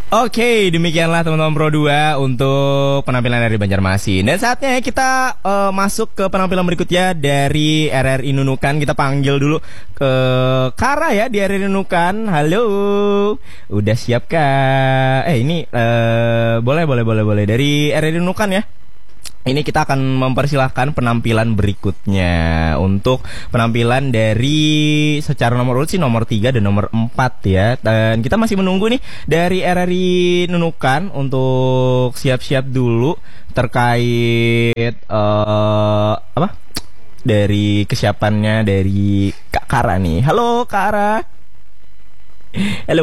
Oke, demikianlah teman-teman Pro 2 untuk penampilan dari Banjarmasin. Dan saatnya kita masuk ke penampilan berikutnya dari RRI Nunukan. Kita panggil dulu ke Kara ya di RRI Nunukan. Halo, udah siap kah? Ini boleh dari RRI Nunukan ya. Ini kita akan mempersilahkan penampilan berikutnya. Untuk penampilan dari secara nomor urut sih nomor 3 dan nomor 4 ya. Dan kita masih menunggu nih dari RRI Nunukan untuk siap-siap dulu terkait apa? Dari kesiapannya dari Kak Kara nih. Halo Kak Kara. Halo.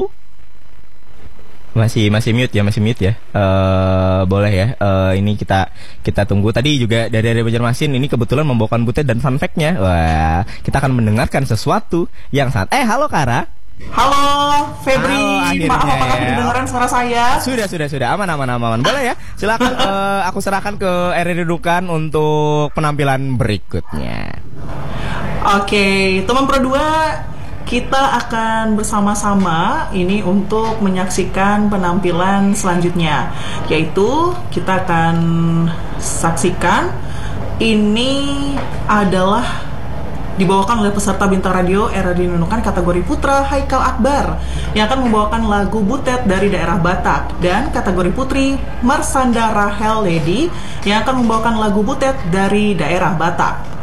Masih mute ya. Boleh ya. Ini kita tunggu. Tadi juga dari Banjarmasin ini kebetulan membawakan butet dan fun fact-nya. Wah, kita akan mendengarkan sesuatu yang sangat. Halo Kara. Halo Febri. Halo, maaf apakah kedengaran suara saya? Sudah. Aman. Boleh ya. Silakan aku serahkan ke RRI Nunukan untuk penampilan berikutnya. Oke, teman Pro 2, kita akan bersama-sama ini untuk menyaksikan penampilan selanjutnya, yaitu kita akan saksikan ini adalah dibawakan oleh peserta bintang radio RRI Nunukan kategori Putra Haikal Akbar yang akan membawakan lagu Butet dari daerah Batak, dan kategori Putri Marsanda Rahel Lady yang akan membawakan lagu Butet dari daerah Batak.